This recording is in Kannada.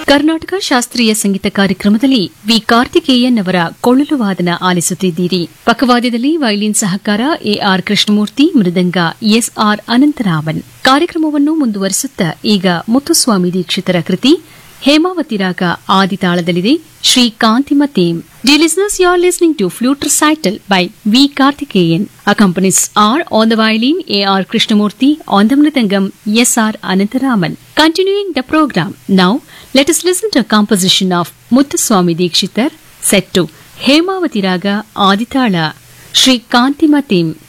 ಕರ್ನಾಟಕ ಶಾಸ್ತ್ರೀಯ ಸಂಗೀತ ಕಾರ್ಯಕ್ರಮದಲ್ಲಿ ವಿ ಕಾರ್ತಿಕೇಯನ್ ಅವರ ಕೊಳಲು ವಾದನ ಆಲಿಸುತ್ತಿದ್ದೀರಿ. ಪಕ್ಕವಾದ್ಯದಲ್ಲಿ ವೈಲಿನ್ ಸಹಕಾರ ಎಆರ್ ಕೃಷ್ಣಮೂರ್ತಿ, ಮೃದಂಗ ಎಸ್ಆರ್ ಅನಂತರಾಮನ್. ಕಾರ್ಯಕ್ರಮವನ್ನು ಮುಂದುವರಿಸುತ್ತಾ ಈಗ ಮುತ್ತುಸ್ವಾಮಿ ದೀಕ್ಷಿತರ ಕೃತಿ ಹೇಮಾವತಿ ರಾಗ ಆದಿತಾಳದಲ್ಲಿದೆ. Shri ಕಾಂತಿಮ theme. Dear listeners, you are listening to Flute Recital by V. Karthikeyan. Accompanies are on the violin A.R. Krishnamurti, on the mridangam S.R. Anantaraman. Continuing the program, now let us listen to a composition of Muthuswami Dikshitar set to Hemavati Raga Aditala, Shri Kantima Theme.